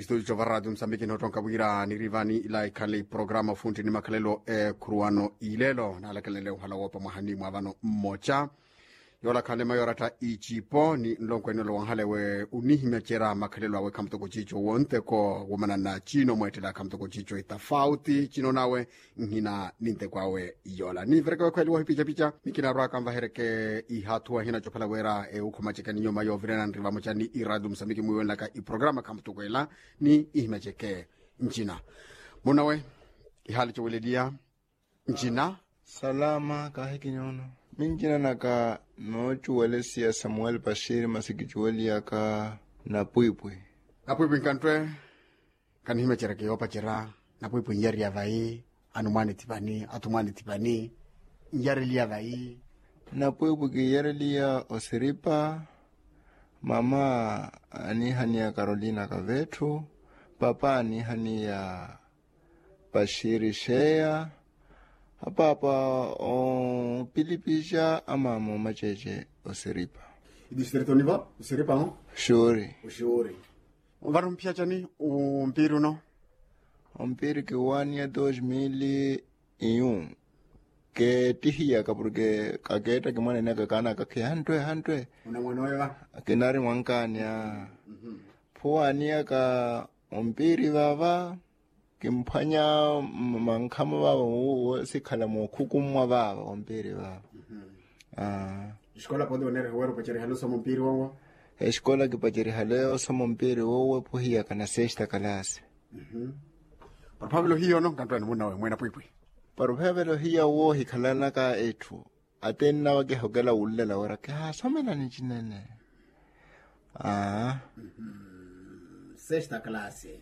Istudio va radio Msambiki na utonka wira ni rivani ila ikali programa funti ni makalelo kuruano ilelo na alakalele uhala wapa mahani mwavano mmocha. Yola kale mayorata ichipo ni nlonko enelo wangale we unihimya chera makalelo awe kamtoko chicho wonte ko wamana na chino mwetela kamtoko chicho itafauti chino nawe nhina ninte kwa we yola. Ni vereka wekweli wahi picha mikina roa kamba hereke ihatua hina chopala wera ukomacheka ni nyoma yo virena nriva mocha ni iradu Msambiki mwiwe laka iprograma kamtoko ila ni ihimya cheke nchina. Munawe ihali choweledia nchina salama kahiki nyono. Minjina naka no chuwelesia Samuel Bashir masikichuweli yaka na puipui. Na puipui nkantwe kanihime chereke yopa chera na puipui nyeri ya vai anumani tipani atumani tipani nyeri liya vai na puipui kiyeri liya Osiripa mama anihani ya Carolina Kavetu papa anihani ya Bashiri Shea Hapa pilipisha ama macheche Osiripa. Distrito niva Osiripa no? Shuri. Ushuri. Varu mpiacha ni umpiru no? Umpiri kiwani ya 2001. Ke tihia kapurke kaketa kimane neka kana kake handwe. Unamwanoewa? Kinari mwankanya. Puani ya ka umpiri vava. Kimpanya mankama baba sikhala mo khukumwa baba ompiri baba. Escola pode onere huero pacheri halo somo mpiri wango? Escola ki pacheri halo somo mpiri wowe puhia kana sexta classe. Parpavelo hiyo no kantwani munawe mwena puipui. Parpavelo hiyo wo hikhalana ka etu. Atenna wake hogela ulela wara ka somela ni chinene. Sexta classe.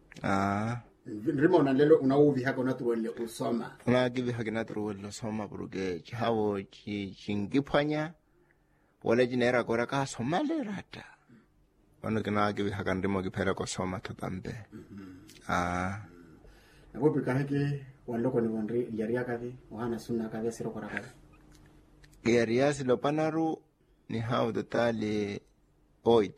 Rima unalelo unauvi hako natuwele usoma. Unagivi haki natuwele usoma buruge chihawo chingipanya wale jinera kora ka somale rata. Wano kinagivi haka ndimo kipera ko soma tutambe. Nagopi kaheki waloko ni wandri yaria kavi wahana suna kavi siro kora kavi. Yaria silo panaru ni hao totali 8.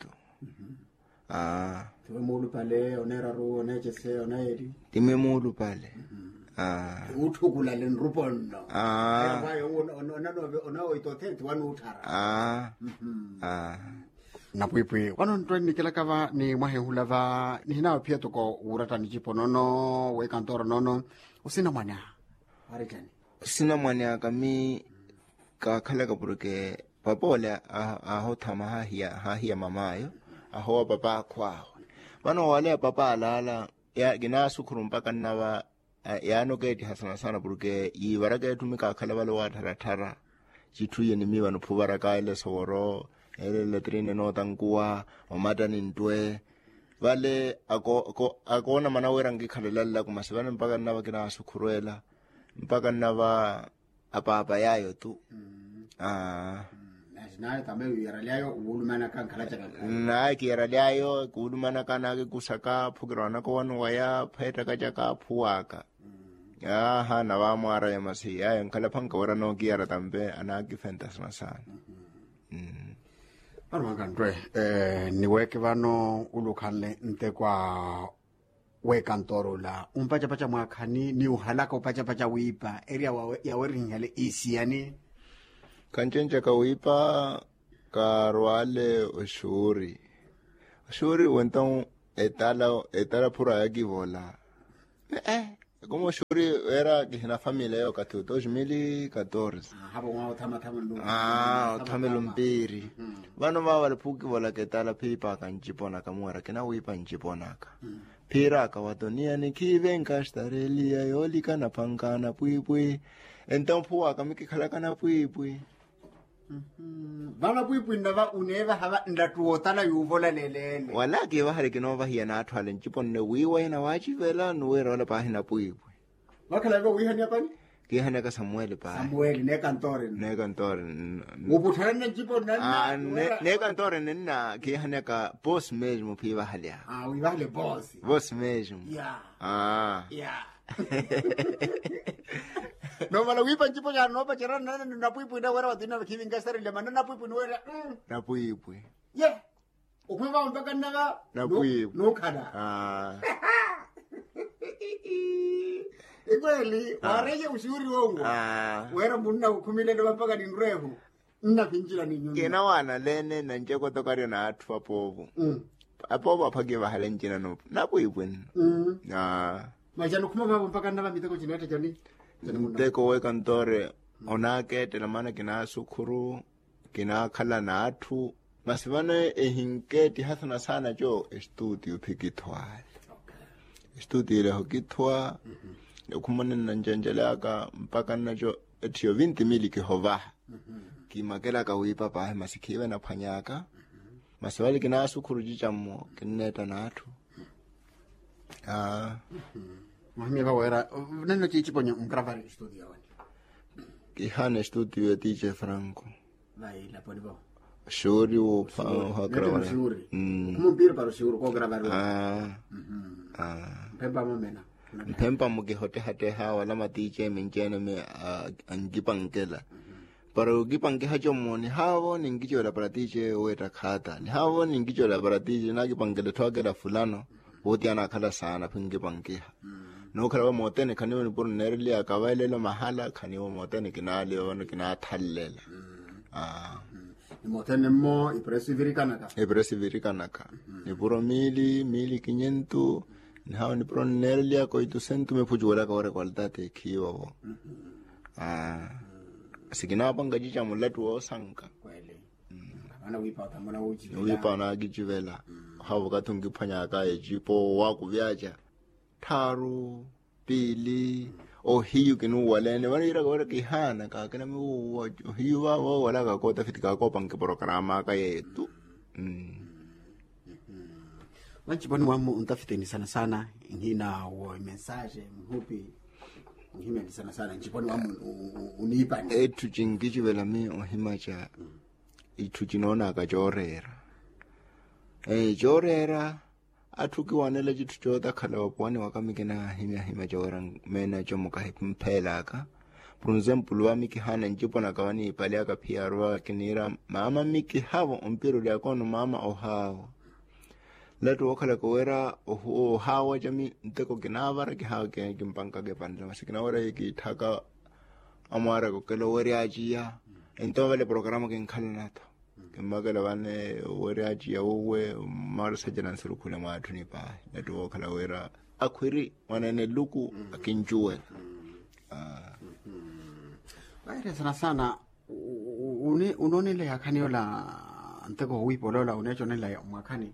Tiwe mulu pale, onera ru, onechese, onaeri. Time mulu pale. Utukula lenrupono. Onao itotenti wanu utara. Na puipui. Wano ntweni nikila kava ni mwahe hulava. Ni hinawa pia tuko urata nijipo nono, wekantoro nono. Usina mwanya. Warijani. Usina mwanya kami kakala kapuruke. Papole aho tama hahia mamayo. Aho papa kwao. Wano wale papa alala ya gina sukuru mpaka nawa ya no geti hasana sana buruke iwaraga tumika kala wale watara chituye ni miwa no pubaraka ile soro ele letrine no tangua omada ni ndwe wale ako na manawera ngikhalela kumasibana mpaka nawa gina sukuruela mpaka nawa apa yayo tu. Nae tambe yaraliayo ulumana kan kalacha kan. Nae ki yaraliayo ulumana kana ke kusaka phugirana ko wanu waya pheta kaja ka phuaka. Ha na wa mwara ya masi ya nkala phanga wara no ki yara tambe anaki fantasy masana. Armanga ndwe ni weke vano ulukhanle nte kwa wekantoro la pacha mwakhani ni uhalaka pacha wipa area ya werinhale isiani. Kanchenja kawipa karwale Oshuri. Oshuri wentong etala pura ya givola. Como Oshuri era kihina familia yo katu 2014. Habo wao tama ndu. Tama lumpiri. Vano wale puki vola ketala pipa kanjipona kamwera kina wipa njiponaka. Pira kawatonia nikivenka starelia yoli kana pankana puipui. Então puwa kamiki khalakana puipui. Vana puipui ndava uneva hava ndatuotala yuvola lelele. Wala kiva hali kinova hiya na atwale njipone wiwa ina wachivela nuwera wala pahina puipui. Wakala hivyo wihani yapani? Kihani ka Samuel pa. Samuel nekantore. Uputana na jipo nana. Nekantore nina kihani ka boss mesmo piva hali. Wivale boss. Boss mesmo. Yeah. No mala wipa njipo ya no pachera na puipui na wera watina kivinga sari le manana puipui no wera. Na puipui. Yeah. Ukumva mpaka naga no kada. Ikweli wareje ushauri wangu. Wera munna ukumile ndo mpaka ni mrefu. Nna pinjira ni nyumba. Kena wana lene na njeko tokari na atu apovo. Apovo apage bahale njina no. Napo ibwen. Majano kuma mpaka naba miteko jinete jani. Teko weka ntore onake tena mana kina sukuru kina kala na atu masivane ehinketi hasana sana jo studio pikitwa. Studio ile hokitwa kumane na njanjalaka mpaka najo etio 20 mili kihova. Kimakela ka wipa pa masikiwe na panyaka. Masivali kina sukuru jichamo kineta na atu. Mahmi ka wera neno chichipo mgravari studio wani. Kihane studio DJ Franco. Vai la ponivo. Shuri o gravari. Shuri. Como bir para shuri ko gravari. Pempa momena. Pempa muge hote hate ha wala ma DJ menjene me angipangela. Pero gipange hajo moni hawo ningijo la para DJ weta khata. Ni hawo ningijo la para DJ na gipangele twagela fulano. Wote anakhala sana pingipange. No kala motene kaniwo ni puro nerli akawailelo mahala kaniwo motene kinali ono kinathallela. Motene mo ipresiviri kanaka. Ni puro mili 500 ni hawo ni puro nerli ako 200 me pujuwala ka ore kwaltate kiwo. Sikina panga jicha mulatu wo sanka. Kweli. Ana wipa tamona uji. Wipa na gijivela. Hawo katungi phanyaka ejipo wakuvyaja. Taru, pili, hiyu kinu walene, wanira kwa kihana kakena miu hiyu wala kakota fitika kopa nke programa ka yetu. Wanchiboni wamu untafiteni sana ngina wo message mhupi ngime ni sana nchiboni wamu unipa ni tujingichi vela mi ohimacha itujinona akajorera jorera atuki wanela jitu choda khala wapwani wakamikena hima jawara mena jomuka himpelaka por exemplo wa miki hana njipo na kawani ipaliaka pia roa kinira mama miki hawo umpiru ya kono mama ohawo letu wakala kawera ohawo jami nteko kinavara kihawo kimpanga kepandela masikina wara yiki taka amara kukelo wari ajia ento vale programa kinkhala nato magala bane weraji ya uwe mara sajana nsirukule maatu ni pa letu wakala wera akwiri wanene luku akinjuwe Baire sana unonile yakani ola nteko wipo lola unechonela mwakani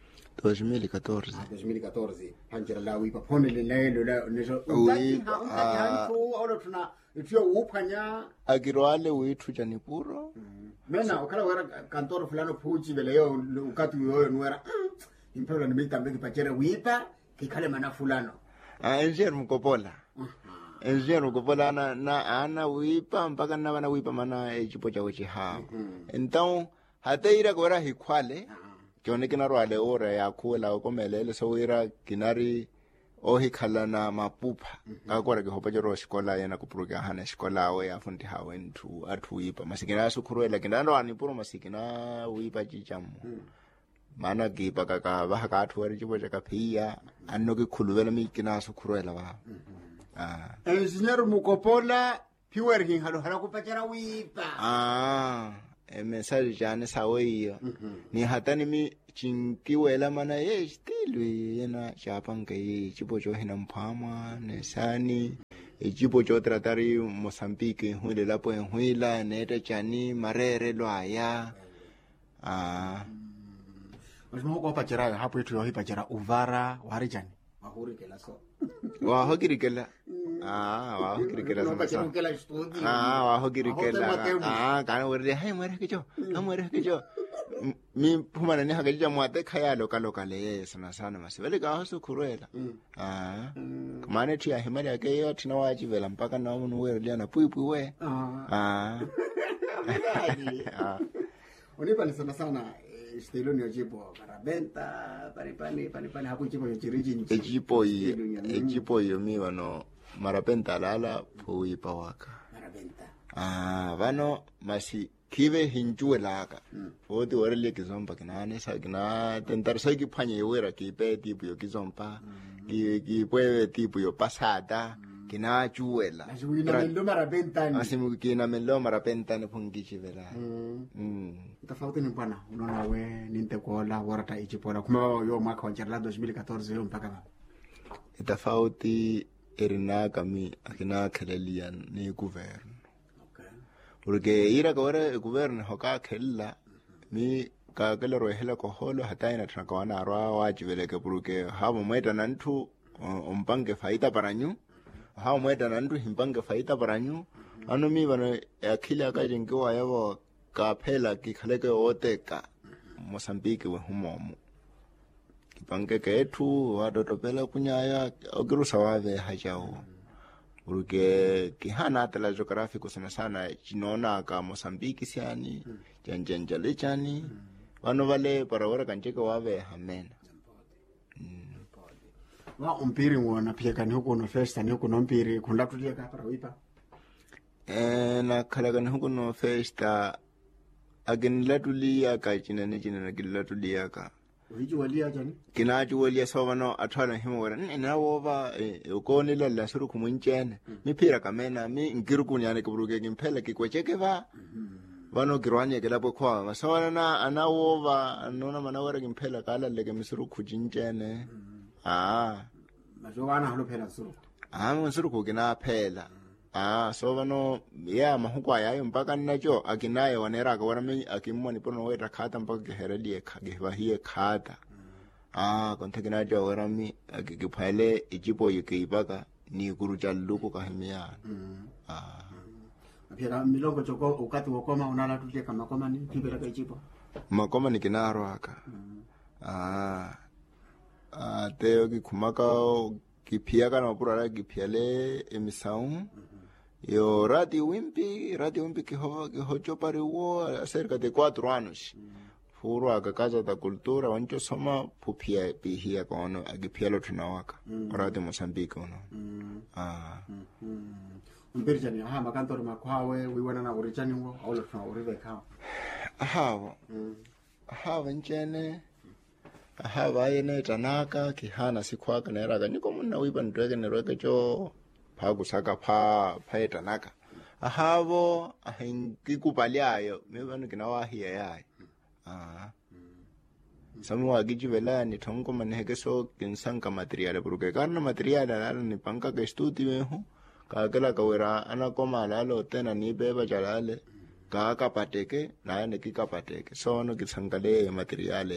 2014 hanjira la wipa ponele lelo la unecho olo tuna itio upanya agirwale witu janipuro mena ukala wera kantoro fulano puchi vele yo ukatu yo nwera impero ni mita mbeki pachere wipa kikale mana fulano engineer mkopola na ana wipa mpaka na bana wipa mana echipo cha uchi ha então hata ira kwera hikwale jone kinarwale ora ya khula ukomelele so ira kinari ohikhala na mapupa akora ke hopa jero skola yana kuproga hana skola we afundi hawe ntu athuipa masikina asukhuruela kindando ani puro masikina uipa chichamu mana gipa kaka ba ka athuari chibo cha kapia anno ke khuluvela mikina asukhuruela ba engineer mukopola piwer hin halo kupachara uipa message jane sawe ni hatani mi chinkiwela mana stilwe yena chapanga chipo cho hina mphama nesani chipo cho tratari Mozambique huile lapo huila neta chani marere lwaya Mwisho kwa pachara hapo yetu yohi pachara uvara warijani mahurikela so wahogirikela wahogirikela wahogirikela kana werde hai mwere kicho mi phumana ni hakaja mwate khaya lokale sana masivele ka hoso khuruela kumane thia himali yake yo thina wajivela mpaka na umuntu wele na puipui we unipa ni sana estilo ni ojipo marabenta paripani hapo chipo chiriji ejipo yo mi wano marabenta lala puipa waka marabenta vano masi kive hinjue laka oti wore le kizompa kinane sa kina tentar sa ki phanye wera ki pe tipo yo kizompa ki puede tipo yo pasada kina chuela asimu kina melo marapentane pungi chivela tofauti ni bwana unaona we ninte kuola warata ichipola kuma yo mwaka wa 2014 yo mpaka tofauti erina kami akina kelelia ni governor porque ira kore governor hoka khella mi ka kelero hela ko holo hataina trakwana arwa wajivele ke porque habo mweta nantu umpange faida paranyu habo mweta nantu himpange faida paranyu anu mi bana akhila ka jengo ayabo ka phela ki khaleke oteka Mozambique we humomo kipange kethu wadotopela kunyaya ogirusa wave hajao porque kihana atala geographic sana chinona ka Mozambique siani janjanjale chani vano vale parawora kancheke wave hamena wa umpiri wona pia kan huko no festa ni huko no mpiri kunda tulia ka para wipa na khala kan huko no festa again latulia ka chinane latulia ka wiji walia jani kinaju walia sovano athala himora na wova ukoni la suru kumunchene mi pira kamena mi ngiru kunyane kubruke kimphela kikwecheke va vano girwanye ke lapo kwa masona na anawova anona manawara kimphela kala leke misuru kujinchene majowana halo phela suru misuru kugina phela so vano ya mahukwa yayo mpaka nacho akinaye wanera ka warami akimoni pono weta khata mpaka geherelie khageva hiye khata konthekina jo warami akikiphale ijipo yikipaka ni kurucha luku kahimia pia milongo choko ukati wokoma unala tulia kama koma ni kibela ka ijipo makoma ni kinaro aka teo kikhumaka kiphiaka na pura kiphiale emisau yo radio wimpi kihocho pariwo acerca de 4 anos furo akakaza ta cultura wancho soma pupia pihia kono agiphialo tunawaka radio Mozambique ono umpirjani makantor makwawe wiwana na orichani wo aulo tuna orive ka hawa nchene hawa yene tanaka kihana sikwaka na eraga niko munna wipa ndrege nerweke cho phaku saka pha tanaka ahavo ahingikupaliayo mebanu kinawa hiya yayi samu agijivela ni thongo manheke so kinsanka material porque karna material ala ni panka ke studio ho kakela kawera ana koma lalo tena ni beba jalale ka pateke na ne ki kapateke so no kisangale material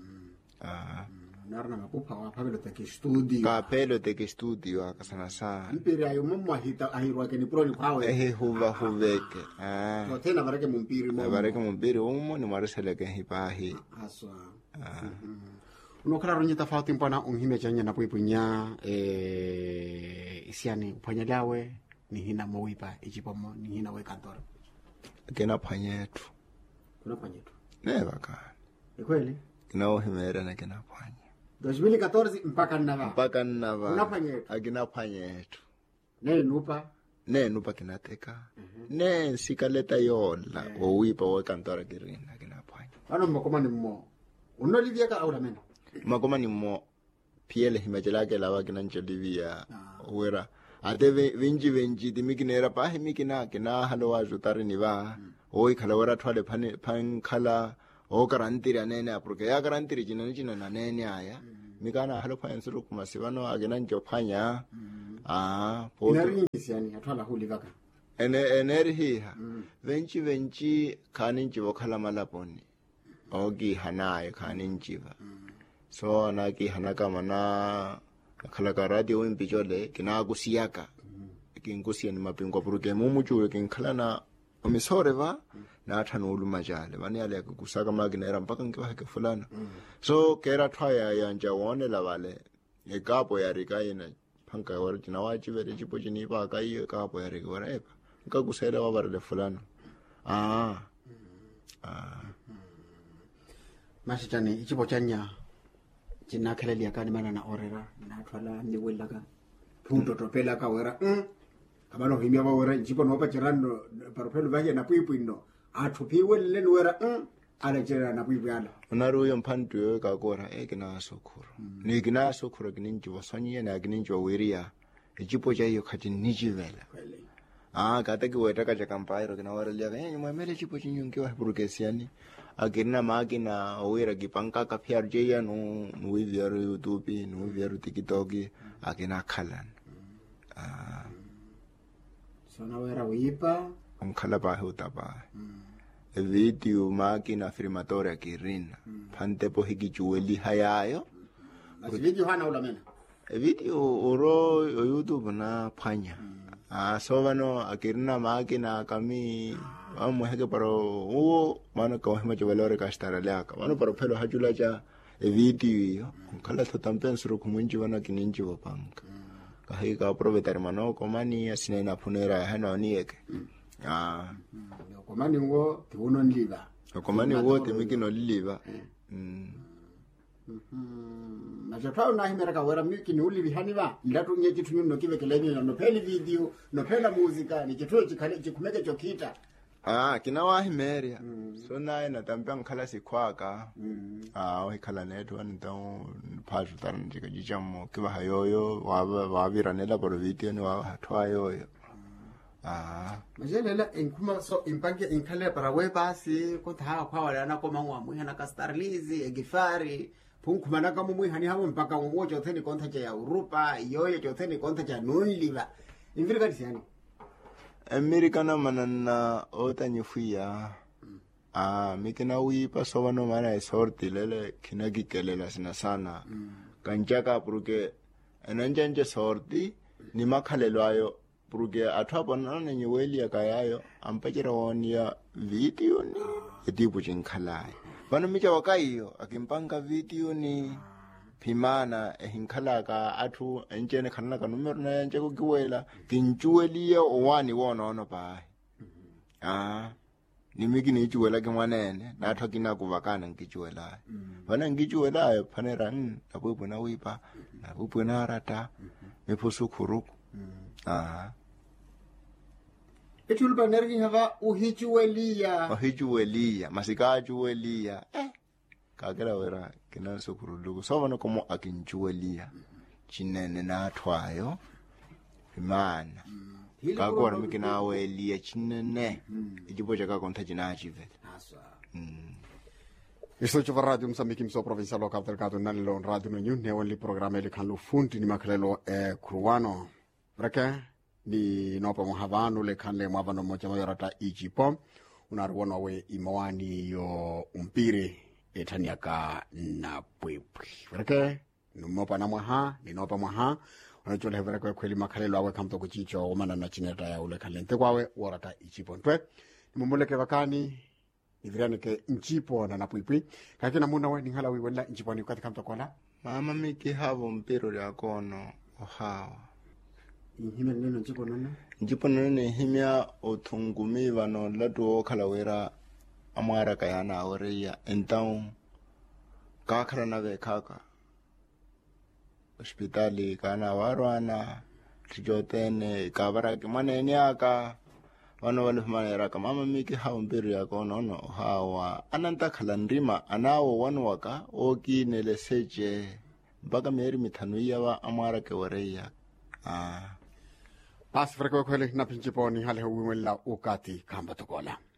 narna mapupa wa pabelo teki studio ka pelo teki studio akasana sa mpiri ayo mumwa hita ahirwa ke ni pro ni kwawe huva huveke so tena bareke mumpiri umo ni marisele hipahi aswa unokala runyi tofauti mpona unhime chanya na puipunya isiani upanya dawe ni hina mowipa ichipomo ni hina we kantora kena panyetu kuna panyetu neva ka kweli kina himera na kena panye 2014 mpaka nava kuna panyetu akina panyetu ne nupa kinateka ne sikaleta yola owipa we kantora kirina kina panye ano makoma ni mmo unolivia ka aula mena makoma ni mmo piele himajela lawa kina nchodivia wera ate venji dimikinera pa himikina kina halowa jutari niva oi khala wera thwale phan khala o karantiri anene porque ya karantiri jina na nene aya mikana halo phan suru kuma sivano agena njo phanya inari yani athala hulivaka eneri hiha venji khani njivo khala malaponi ogi hanaye khani njiva so na ki hanaka mana khala ka radio wimpi jole kina kusiyaka kinkusiya ni mapingwa porque mumuchuwe kinkhala na omisoreva na athanulu majale vani yale kusaka maginera mpaka nkiwa heke fulana so kera thwaya yanja wone lavale ekapo yarika ina phanka wara jina wachivere chipo chinipa kai kapo yarika wara eka nkakusela wavarele fulana masitani ichipo chanya chinakheleli yakani mana na orera na thwala ni welaka punto topela ka wera kabano himia wa wera ichipo no pa chirando parpelo vaje na puipuino athupiwe leni wera alejera na bibiyala unaruyo mpandu yo kakora kina sokuro ni kina sokuro kininji wasonye na kininji wiria ejipo ja hiyo kati nijivela kata kiweta kacha kampairo kina waralia mwemele chipo chinyungiwa burukesiani akirina makina wira kipanka kapyar jeya no wiviaru YouTube no wiviaru TikTok akina khalan sona wera wipa umkhala ba hutaba video makina firmatoria kirina phante po hikijueli hayayo video hana ulamena video oro YouTube na phanya so vano akirina makina kami amuheke paro o mano ka hema jwelore ka staralaka mano paro phelo hajula cha video kala thotampen suru kumunji wana kininji wapanka ka hika aproveitar mano komani asina na punera hana onieke komani ngo tiuno nliva komani wo temikino liliva Majapao na himera ka wera miki ni ulivi haniva ndatu nye kitu nyuno kive keleni no peli video no pela muzika ni kitu chikumeke chokita kina wa himeria so na tambia nkhala sikwaka khala netu anto phazu taran jika jijamo kiva hayoyo wa viranela por video ni wa hathwa yoyo majelela inkuma so impange inkale para we basi kotha kwa wala na koma ngwa muhana ka starlizi egifari punkumana kama muhani hamo mpaka mmoja utheni konta ya Europa yoyo jotheni konta ya nunliva imvirika disiani Americana manana ota nyufuya mikina wipa so vano mana sorti lele kinagi kelela sina sana kanjaka porque enanjanje sorti ni makhalelo ayo porque athwa nane nyeweli akayayo ampajira wonia video ni etipu chinkhalai vano micha wakaiyo akimpanga video ni phimana hinkhalaka athu enjene khanana ka numero na enje ko kiwela kinchueliye owani wona ono pa nimiki ni chuela ke mwanene na athu kina kuvakana ngichuela vana ngichuela phanera apupu na wipa apupu na rata mephusu khuruku etulpa nergi hava uhichuelia masikachuelia kakela wera kina sokuruluko so vano como akinchuelia chinene na athwayo imana kakora mikina welia chinene ijipo chaka kontha china chivela Isto radio Msambiki mso provincial local delgado nalilo radio no nyune only programa ile kanlu funti ni makalelo kruano brake ni nopa muhavanu le kanle mwavano moja mayorata ijipo unaruona we imawani yo umpire etaniaka na pwepwe brake numopa na mwaha ni nopa mwaha unachole brake kweli makalelo awe kamto kuchicho umana na chineta ya ule kalente kwawe warata ijipo ntwe nimumuleke vakani iviraneke nchipo na napwipwi kakina muna we ninghala wiwela nchipo ni katika mtokola mama miki havo mpiro ya kono ohawa himya neno nchipo nono himya othungumi vano latu okhala wera amwara kayana awereya então kakhala na vekaka hospitali kana warwana tijotene kabaraki manene aka wano wale manera kama mama miki havo mpiro ya kono no hawa ananta khala ndima anawo wanu waka oki neleseje mpaka mieri mithanu yawa amwara ke wareya basi freke kweli na pinchipo ni hale huwela ukati kamba tokola